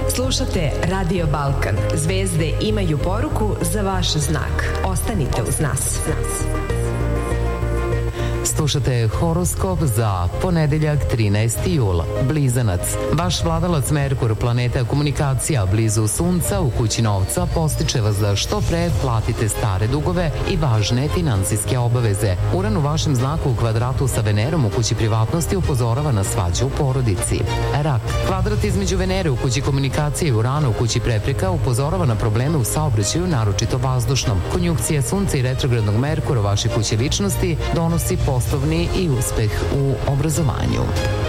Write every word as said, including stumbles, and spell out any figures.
Slušate Radio Balkan. Zvezde imaju poruku za vaš znak. Ostanite uz nas. Slušate horoskop za ponedeljak trinaesti jul. Blizanac. Vaš vladalac Merkur, planeta komunikacija, blizu Sunca u kući novca, postiče vas da što pre platite stare dugove i važne finansijske obaveze. Uran u vašem znaku u kvadratu sa Venerom u kući privatnosti upozorava na svađu u porodici. Rak. Kvadrat između Venere u kući komunikacije i Urana u kući prepreka upozorava na probleme u saobraćaju, naročito vazdušnom. Konjunkcija Sunca i retrogradnog Merkura u vašoj kući ličnosti donosi poslovni i uspeh u obrazovanju.